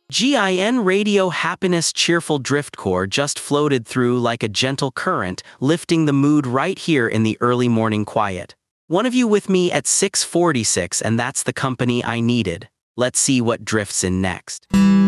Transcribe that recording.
GIN Radio Happiness Cheerful Driftcore just floated through like a gentle current, lifting the mood right here in the early morning quiet. One of you with me at 6:46, and that's the company I needed. Let's see what drifts in next.